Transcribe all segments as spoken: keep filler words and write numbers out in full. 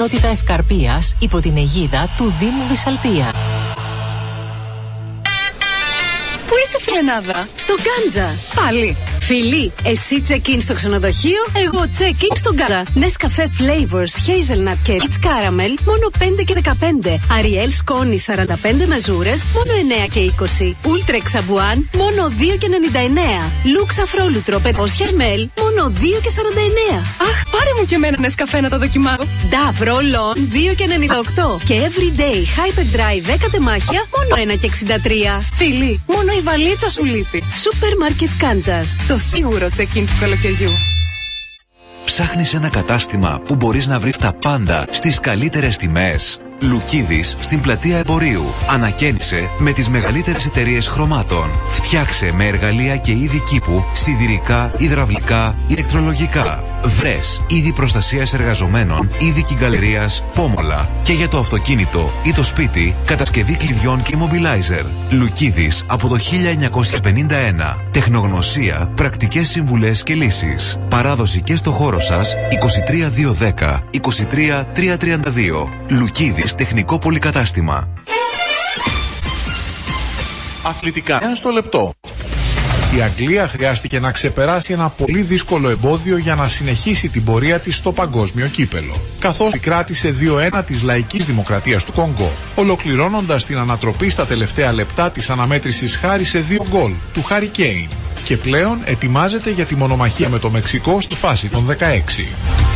κοινότητα Ευκαρπίας υπό την αιγίδα του Δήμου Βυσσαλτία. Πού είσαι, φιλενάδα? Στο Γκάντζα. Πάλι. Φίλοι, εσύ check-in στο ξενοδοχείο, εγώ check-in στο Γκάντζα. Nescafé Flavors, Hazelnut και Peach Caramel, μόνο πέντε και δεκαπέντε. Ariel Scone σαράντα πέντε μεζούρες, μόνο εννέα και είκοσι. Ultra Xabuan, μόνο δύο και ενενήντα εννέα. Lux Αφρόλουτρο πεντακόσια μιλιλίτρα, μόνο δύο και σαράντα εννέα. Αχ, πάρε μου και εμένα Nescafé να τα δοκιμάσω. Dove Roll-On, δύο και ενενήντα οκτώ. Και Everyday Hyperdry δέκα τεμάχια, μόνο ένα και εξήντα τρία. Φίλοι, μόνο η βαλίτσα σου λείπει. Supermarket Kansas. Το σίγουρο check-in του καλοκαιριού. Ψάχνεις ένα κατάστημα που μπορείς να βρεις τα πάντα στις καλύτερες τιμές? Λουκίδης στην πλατεία Εμπορίου. Ανακαίνισε με τις μεγαλύτερες εταιρείες χρωμάτων. Φτιάξε με εργαλεία και είδη κήπου, σιδηρικά, υδραυλικά, ηλεκτρολογικά. Βρες είδη προστασίας εργαζομένων, είδη κυγκαλερίας, πόμολα. Και για το αυτοκίνητο ή το σπίτι, κατασκευή κλειδιών και immobilizer. Λουκίδης από το χίλια εννιακόσια πενήντα ένα. Τεχνογνωσία, πρακτικές συμβουλές και λύσεις. Παράδοση και στο χώρο σας είκοσι τρία δύο δέκα είκοσι τρία τρία τριάντα δύο. Λουκίδης Τεχνικό Πολυκατάστημα. Αθλητικά ένα στο λεπτό. Η Αγγλία χρειάστηκε να ξεπεράσει ένα πολύ δύσκολο εμπόδιο για να συνεχίσει την πορεία της στο παγκόσμιο κύπελο, καθώς κράτησε δύο ένα της λαϊκής δημοκρατίας του Κονγκό, ολοκληρώνοντας την ανατροπή στα τελευταία λεπτά της αναμέτρησης χάρη σε δύο γκολ του Χάρι Κέιν, και πλέον ετοιμάζεται για τη μονομαχία με το Μεξικό στη φάση των δεκαέξι.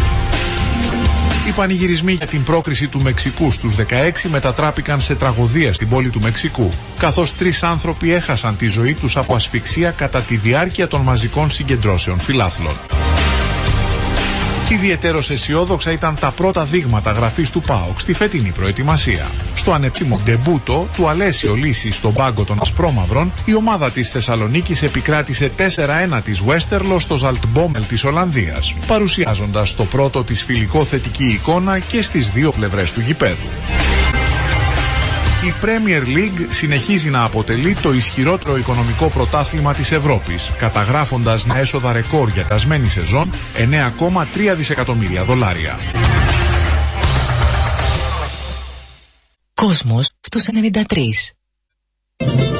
Οι πανηγυρισμοί για την πρόκριση του Μεξικού στους δεκαέξι μετατράπηκαν σε τραγωδία στην πόλη του Μεξικού, καθώς τρεις άνθρωποι έχασαν τη ζωή τους από ασφυξία κατά τη διάρκεια των μαζικών συγκεντρώσεων φιλάθλων. Ιδιαιτέρως αισιόδοξα ήταν τα πρώτα δείγματα γραφής του ΠΑΟΚ στη φετινή προετοιμασία. Στο ανεψίμο ντεμπούτο του Αλέσιο Λύση στον πάγκο των Ασπρόμαυρων, η ομάδα της Θεσσαλονίκης επικράτησε τέσσερα ένα της Westerlo στο Ζαλτμπόμελ της Ολλανδίας, παρουσιάζοντας το πρώτο της φιλικό θετική εικόνα και στις δύο πλευρές του γηπέδου. Η Premier League συνεχίζει να αποτελεί το ισχυρότερο οικονομικό πρωτάθλημα της Ευρώπης, καταγράφοντας νέα έσοδα ρεκόρ για τασμένη σεζόν εννέα κόμμα τρία δισεκατομμύρια δολάρια. Κόσμος στους ενενήντα τρία.